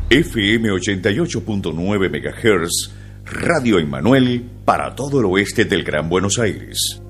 FM 88.9 MHz, Radio Emmanuel para todo el oeste del Gran Buenos Aires.